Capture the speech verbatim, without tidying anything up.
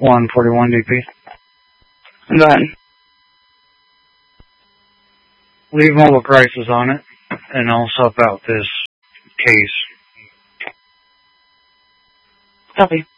one forty-one D P. Go ahead. Leave all the prices on it, and I'll sub out this case. Copy.